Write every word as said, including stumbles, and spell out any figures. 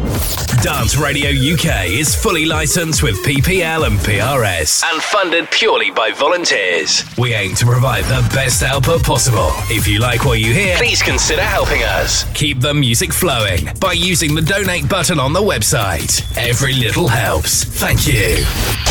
Dance Radio U K is fully licensed with P P L and P R S and funded purely by volunteers. We aim to provide the best output possible. If you like what you hear, please consider helping us. Keep the music flowing by using the donate button on the website. Every little helps. Thank you.